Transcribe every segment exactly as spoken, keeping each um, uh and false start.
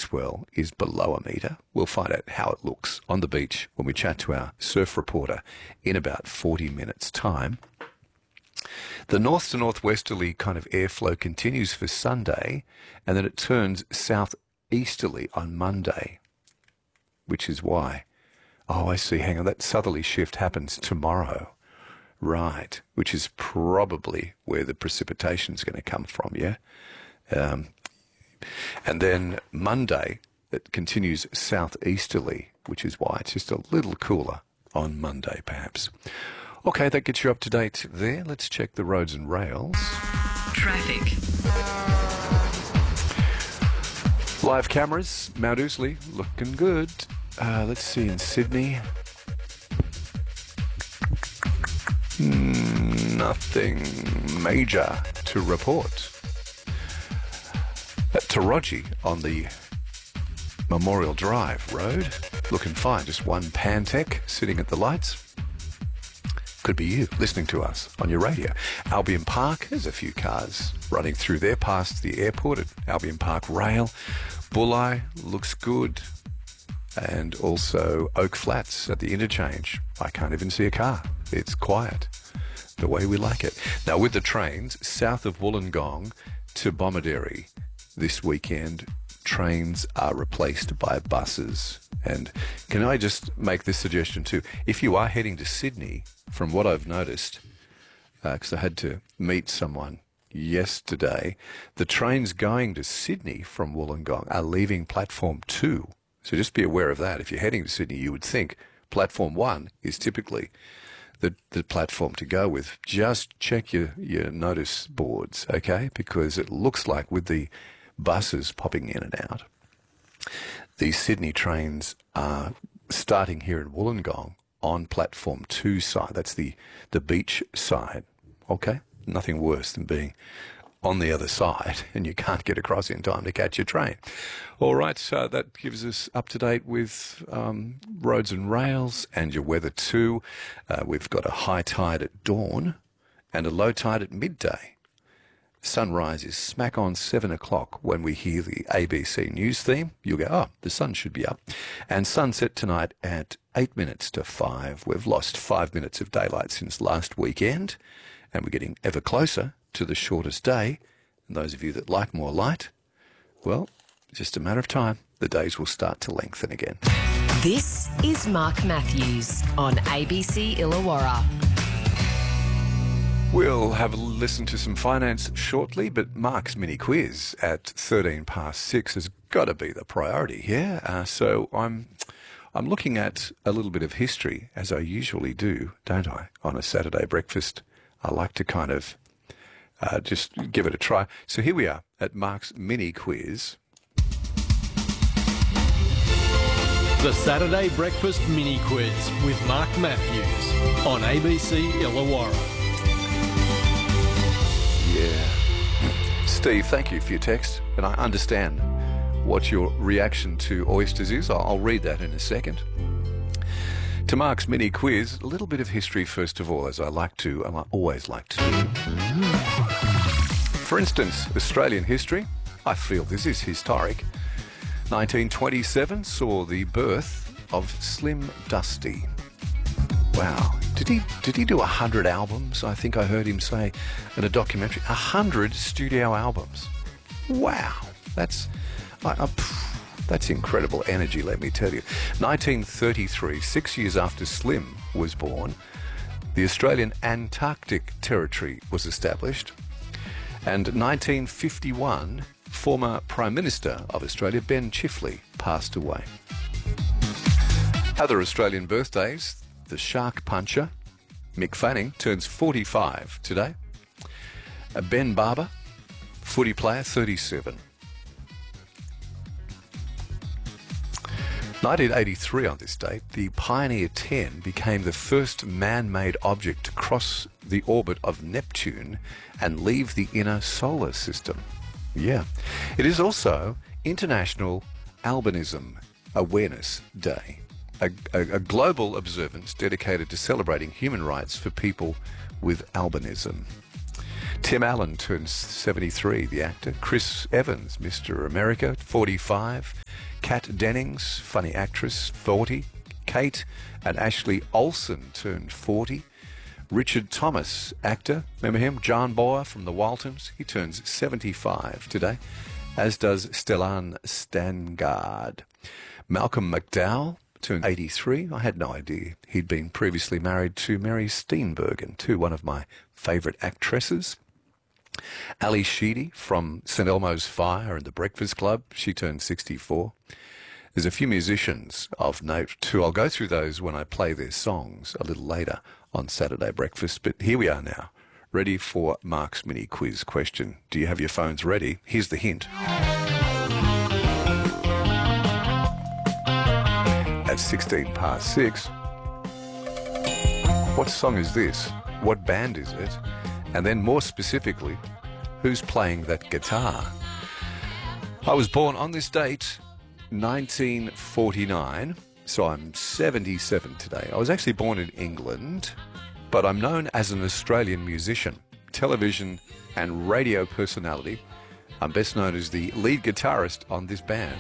swell is below a metre. We'll find out how it looks on the beach when we chat to our surf reporter in about forty minutes' time. The north to northwesterly kind of airflow continues for Sunday, and then it turns southeasterly on Monday, which is why. Oh, I see. Hang on. That southerly shift happens tomorrow. Right. Which is probably where the precipitation's going to come from, yeah? Um, and then Monday, it continues southeasterly, which is why it's just a little cooler on Monday, perhaps. Okay, that gets you up to date there. Let's check the roads and rails. Traffic. Live cameras, Mount Ousley, looking good. Uh, let's see, in Sydney. Nothing major to report. At Taroji on the Memorial Drive Road, looking fine. Just one Pantech sitting at the lights. Could be you listening to us on your radio. Albion Park, there's a few cars running through there past the airport at Albion Park Rail. Bulli looks good. And also Oak Flats at the interchange. I can't even see a car. It's quiet, the way we like it. Now, with the trains, south of Wollongong to Bomaderry this weekend, trains are replaced by buses. And can I just make this suggestion too? If you are heading to Sydney, from what I've noticed, because uh, I had to meet someone yesterday, the trains going to Sydney from Wollongong are leaving platform two. So just be aware of that. If you're heading to Sydney, you would think platform one is typically the, the platform to go with. Just check your, your notice boards, okay? Because it looks like with the buses popping in and out, the Sydney trains are starting here in Wollongong on platform two side. That's the, the beach side, okay? Nothing worse than being on the other side and you can't get across in time to catch your train. All right, so that gives us up to date with um, roads and rails and your weather too. Uh, we've got a high tide at dawn and a low tide at midday. Sunrise is smack on seven o'clock when we hear the A B C News theme. You'll go, oh, the sun should be up. And sunset tonight at eight minutes to five. We've lost five minutes of daylight since last weekend, and we're getting ever closer to the shortest day. And those of you that like more light, well, just a matter of time. The days will start to lengthen again. This is Mark Matthews on A B C Illawarra. We'll have a listen to some finance shortly, but Mark's mini quiz at thirteen past six has got to be the priority here. Uh, so I'm I'm looking at a little bit of history, as I usually do, don't I, on a Saturday breakfast. I like to kind of uh, just give it a try. So here we are at Mark's mini quiz. The Saturday Breakfast Mini Quiz with Mark Matthews on A B C Illawarra. Yeah. Steve, thank you for your text, and I understand what your reaction to oysters is. I'll, I'll read that in a second. To Mark's mini quiz, a little bit of history first of all, as I like to, and I always like to do. For instance, Australian history, I feel this is historic. nineteen twenty-seven saw the birth of Slim Dusty. Wow. Did he did he do a hundred albums? I think I heard him say in a documentary. A hundred studio albums. Wow. That's I, I, that's incredible energy, let me tell you. nineteen thirty-three, six years after Slim was born, the Australian Antarctic Territory was established. And nineteen fifty-one, former Prime Minister of Australia, Ben Chifley, passed away. Other Australian birthdays: the shark puncher, Mick Fanning, turns forty-five today. Uh, Ben Barber, footy player, thirty-seven. nineteen eighty-three on this date, the Pioneer ten became the first man-made object to cross the orbit of Neptune and leave the inner solar system. Yeah. It is also International Albinism Awareness Day. A, a, a global observance dedicated to celebrating human rights for people with albinism. Tim Allen turns seventy-three, the actor. Chris Evans, Mister America, forty-five. Kat Dennings, funny actress, forty. Kate and Ashley Olsen turned forty. Richard Thomas, actor, remember him? John Boyer from the Waltons, he turns seventy-five today, as does Stellan Stangard. Malcolm McDowell turned eighty-three. I had no idea he'd been previously married to Mary Steenburgen, too, one of my favourite actresses. Ali Sheedy from St Elmo's Fire and the Breakfast Club, she turned sixty-four. There's a few musicians of note too. I'll go through those when I play their songs a little later on Saturday Breakfast. But here we are now, ready for Mark's mini quiz question. Do you have your phones ready? Here's the hint. At sixteen past six, what song is this? What band is it? And then more specifically, who's playing that guitar? I was born on this date, nineteen forty-nine, so I'm seventy-seven today. I was actually born in England, but I'm known as an Australian musician, television and radio personality. I'm best known as the lead guitarist on this band.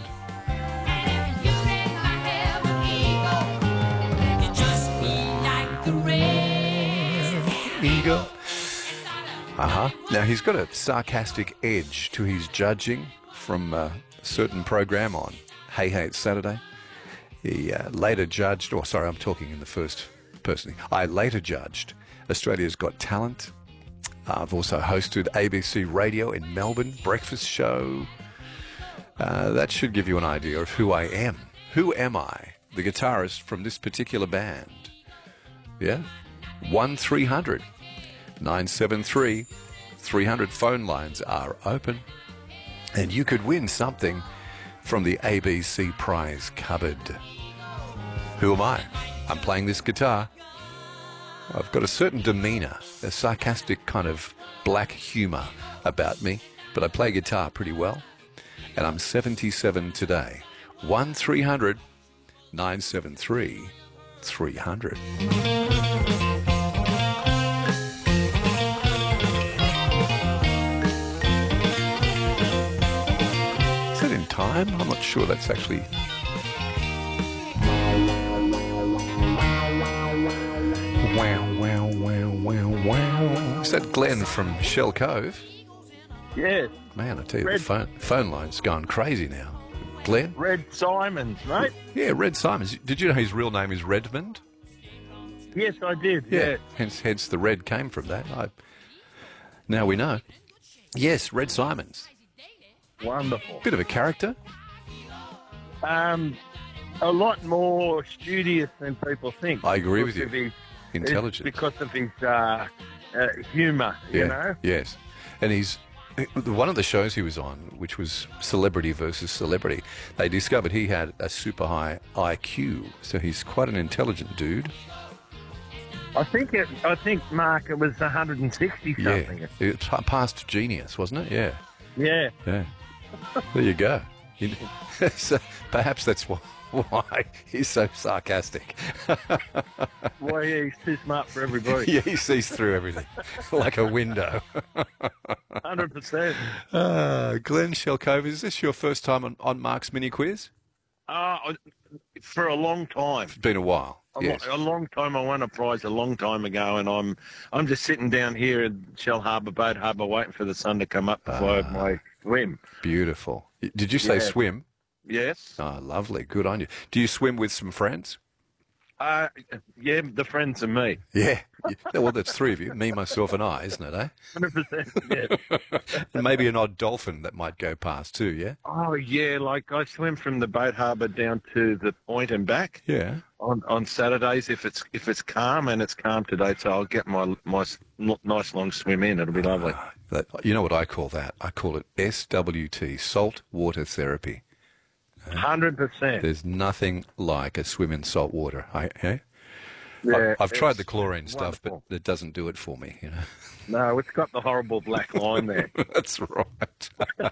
Ego. Uh-huh. Now, he's got a sarcastic edge to his judging from a certain program on Hey Hey It's Saturday. He uh, later judged, or sorry, I'm talking in the first person. I later judged Australia's Got Talent. Uh, I've also hosted A B C Radio in Melbourne, breakfast show. Uh, that should give you an idea of who I am. Who am I? The guitarist from this particular band. Yeah? one three hundred nine seven three three hundred phone lines are open. And you could win something from the A B C prize cupboard. Who am I? I'm playing this guitar. I've got a certain demeanour, a sarcastic kind of black humour about me, but I play guitar pretty well. And I'm seventy-seven today. one three hundred nine seven three three hundred. Time? I'm not sure that's actually... Wow, wow, wow, wow, wow. Is that Glenn from Shell Cove? Yes. Man, I tell you, Red. the phone, phone line's going crazy now. Glenn? Red Simons, mate. Yeah, Red Simons. Did you know his real name is Redmond? Yes, I did. Yeah. Yeah. Hence, hence the red came from that. I... Now we know. Yes, Red Simons. Wonderful. Bit of a character. Um, a lot more studious than people think. I agree with Because you. of his- Intelligent. it's because of his uh, uh, humour, you Yeah, know. yes. And he's one of the shows he was on, which was Celebrity versus Celebrity. They discovered he had a super high I Q, so he's quite an intelligent dude. I think it. I think Mark, it was one hundred sixty something. Yeah, it was past genius, wasn't it? Yeah, Yeah. yeah. There you go. You- so perhaps that's why, why he's so sarcastic. Well, yeah, he's too smart for everybody. Yeah, he sees through everything like a window. one hundred percent. Uh, Glenn Shelcove, is this your first time on, on Mark's mini quiz? Uh, for a long time. It's been a while. A, Yes. lo- a long time. I won a prize a long time ago, and I'm I'm just sitting down here at Shell Harbour, Boat Harbour, waiting for the sun to come up before I have my swim. Beautiful. Did you say Yeah. swim? Yes. Oh, lovely. Good on you. Do you swim with some friends? Uh, yeah, the friends and me. Yeah. Yeah, well, that's three of you. Me, myself, and I, isn't it, eh? one hundred percent. Yeah. And maybe an odd dolphin that might go past too, yeah? Oh, yeah, like I swim from the Boat Harbour down to the point and back Yeah. on, on Saturdays if it's if it's calm, and it's calm today, so I'll get my my s- n- nice long swim in. It'll be lovely. Ah, that, you know what I call that? I call it S W T, salt water therapy. one hundred percent. There's nothing like a swim in salt water. I, hey? Yeah, I, I've tried it's the chlorine stuff, wonderful. but it doesn't do it for me, you know. No, it's got the horrible black line there. That's right.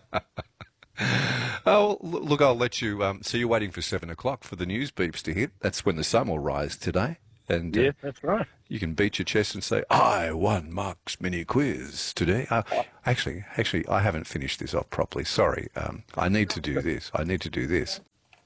Oh, well, look, I'll let you. Um, so you're waiting for seven o'clock for the news beeps to hit. That's when the sun will rise today. And Yeah, uh, that's right. you can beat your chest and say, I won Mark's mini quiz today. Uh, actually, actually, I haven't finished this off properly. Sorry. Um, I need to do this. I need to do this.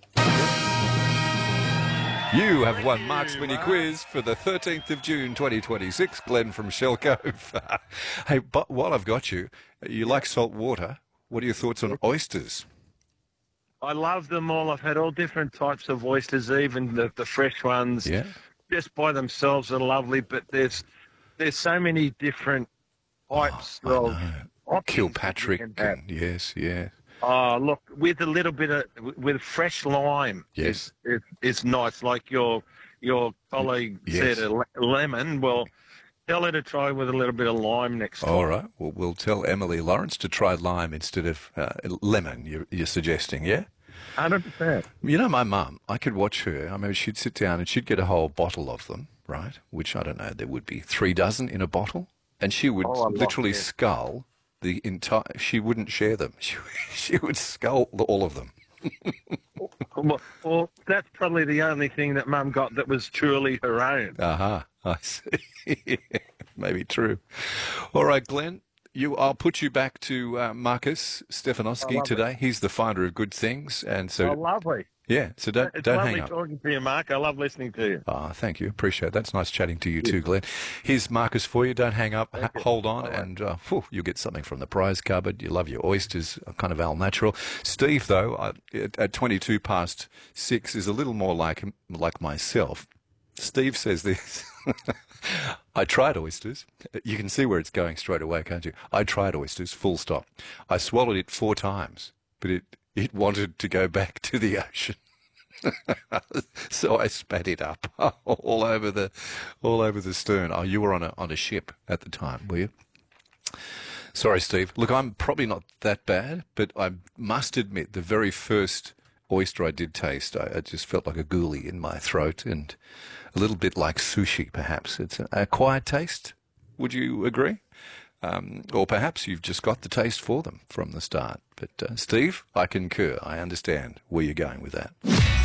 You have won Mark's mini quiz for the thirteenth of June twenty twenty-six. Glenn from Shell Cove. Hey, but while I've got you, you like salt water. What are your thoughts on oysters? I love them all. I've had all different types of oysters, even the, the fresh ones. Yeah. Just by themselves are lovely, but there's there's so many different types Oh, I of know. options that you Kilpatrick. can have. And, yes, yeah. Oh, look, with a little bit of with fresh lime. Yes. It's, it, it's nice. Like your your colleague Yes. said, a le- lemon. Well, tell her to try with a little bit of lime next time. All right. Well, we'll tell Emily Lawrence to try lime instead of uh, lemon, you're, you're suggesting, yeah? one hundred percent. You know, my mum, I could watch her. I mean, she'd sit down and she'd get a whole bottle of them, right? Which, I don't know, there would be three dozen in a bottle. And she would Oh, I love literally it. scull the entire... She wouldn't share them. She, she would scull all of them. Well, well, that's probably the only thing that Mum got that was truly her own. Aha, I see. Maybe true. All right, Glenn, you, I'll put you back to uh, Marcus I Stefanowski love today. He's the finder of good things. And so, Oh, lovely. yeah, so don't, It's don't lovely hang up. talking to you, Mark. I love listening to you. Ah, thank you. Appreciate it. That's nice chatting to you too, Glenn. Here's Marcus for you. Don't hang up. Ha- hold on, and uh, whew, you'll get something from the prize cupboard. You love your oysters, uh, kind of al natural. Steve, though, uh, at, at twenty-two past six, is a little more like him- like myself. Steve says this. I tried oysters. You can see where it's going straight away, can't you? I tried oysters, full stop. I swallowed it four times, but it, it wanted to go back to the ocean. So I spat it up all over the all over the stern. Oh, you were on a on a ship at the time, were you? Sorry, Steve. Look, I'm probably not that bad, but I must admit the very first oyster I did taste, I, I just felt like a ghoulie in my throat and a little bit like sushi, perhaps. It's an acquired taste. Would you agree? Um, or perhaps you've just got the taste for them from the start. But uh, Steve, I concur. I understand where you're going with that.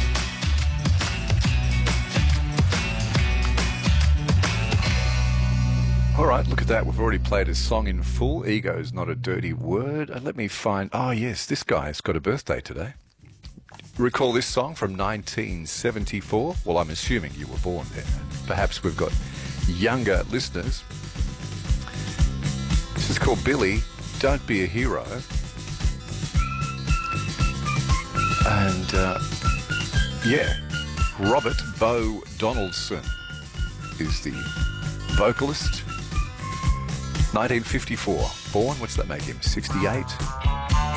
All right, look at that. We've already played a song in full. Ego's not a dirty word. Uh, let me find... Oh, yes, this guy's got a birthday today. Recall this song from nineteen seventy-four? Well, I'm assuming you were born then. Perhaps we've got younger listeners. This is called Billy, Don't Be a Hero. And, uh, yeah, Robert Bo Donaldson is the vocalist. nineteen fifty-four. Born, what's that make him? sixty-eight?